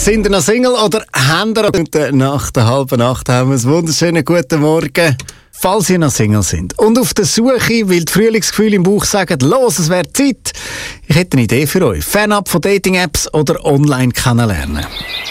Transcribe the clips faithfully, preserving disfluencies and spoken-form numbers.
Sind ihr noch Single oder habt ihr und nach der halben Nacht haben wir einen wunderschönen guten Morgen. Falls ihr noch Single sind und auf der Suche, weil die Frühlingsgefühle im Bauch sagen, los, es wäre Zeit. Ich hätte eine Idee für euch. Fernab von Dating-Apps oder online kennenlernen.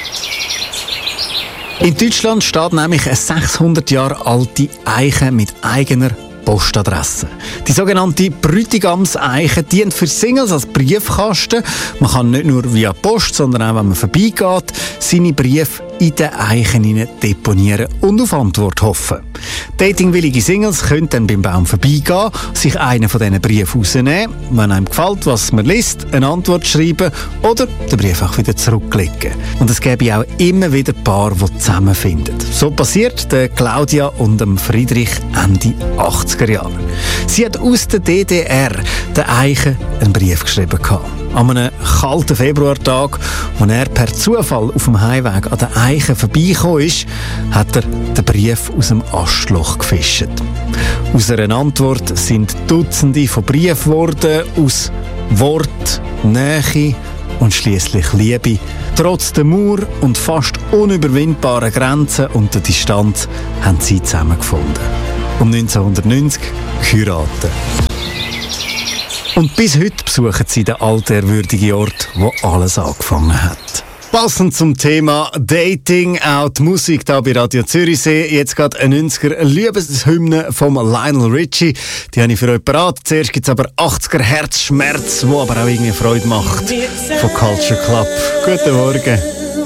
In Deutschland steht nämlich eine sechshundert Jahre alte Eiche mit eigener Postadresse. Die sogenannte Bräutigamseiche dient für Singles als Briefkasten. Man kann nicht nur via Post, sondern auch, wenn man vorbeigeht, seine Briefe in den Eichen deponieren und auf Antwort hoffen. Datingwillige Singles können dann beim Baum vorbeigehen, sich einen von diesen Briefen rausnehmen, wenn einem gefällt, was man liest, eine Antwort schreiben oder den Brief auch wieder zurücklegen. Und es gäbe auch immer wieder Paare, die zusammenfinden. So passiert der Claudia und dem Friedrich Ende achtziger Jahre. Sie hat aus der D D R der Eiche einen Brief geschrieben. An einem kalten Februartag, als er per Zufall auf dem Heimweg an der Eiche vorbeigekommen ist, hat er den Brief aus dem Astloch gefischt. Aus einer Antwort sind Dutzende von Briefen geworden, aus Wort, Nähe und schliesslich Liebe. Trotz der Mauer und fast unüberwindbaren Grenzen und der Distanz haben sie zusammengefunden. Um neunzehnhundertneunzig geheiratet. Und bis heute besuchen sie den altehrwürdigen Ort, wo alles angefangen hat. Passend zum Thema Dating, auch die Musik hier bei Radio Zürichsee. Jetzt gerade eine neunziger Liebeshymne vom Lionel Richie. Die habe ich für euch parat. Zuerst gibt es aber achtziger Herzschmerz, wo aber auch irgendwie Freude macht. Von Culture Club. Guten Morgen.